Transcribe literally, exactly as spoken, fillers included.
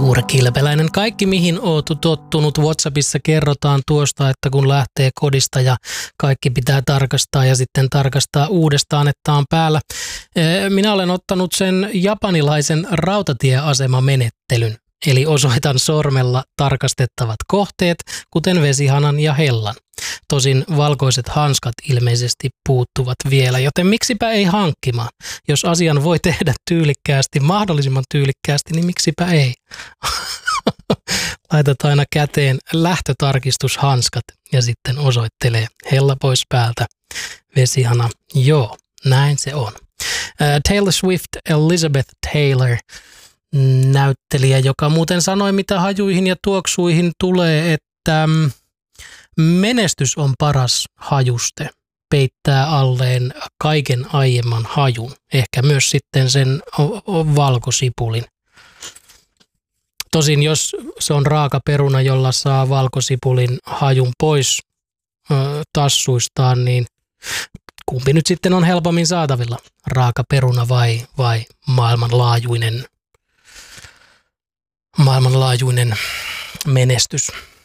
suurkilpeläinen. Kaikki, mihin oot tottunut WhatsAppissa, kerrotaan tuosta, että kun lähtee kodista ja kaikki pitää tarkastaa ja sitten tarkastaa uudestaan, että on päällä. Minä olen ottanut sen japanilaisen rautatieasemamenettelyn. Eli osoitan sormella tarkastettavat kohteet, kuten vesihanan ja hellan. Tosin valkoiset hanskat ilmeisesti puuttuvat vielä, joten miksipä ei hankkimaan. Jos asian voi tehdä tyylikkäästi, mahdollisimman tyylikkäästi, niin miksipä ei. Laitat aina käteen lähtötarkistushanskat ja sitten osoittelee hella pois päältä, vesihana. Joo, näin se on. Taylor Swift, Elizabeth Taylor, näyttelijä, joka muuten sanoi, mitä hajuihin ja tuoksuihin tulee, että menestys on paras hajuste, peittää alleen kaiken aiemman hajun, ehkä myös sitten sen valkosipulin. Tosin jos se on raaka peruna, jolla saa valkosipulin hajun pois ö, tassuistaan, niin kumpi nyt sitten on helpommin saatavilla, raaka peruna vai, vai maailmanlaajuinen, maailmanlaajuinen menestys?